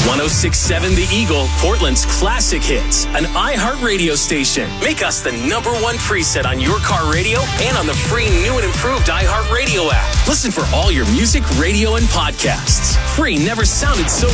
1067 The Eagle, Portland's classic hits, an iHeartRadio station. Make us the number one preset on your car radio and on the free new and improved iHeartRadio app. Listen for all your music, radio, and podcasts. Free never sounded so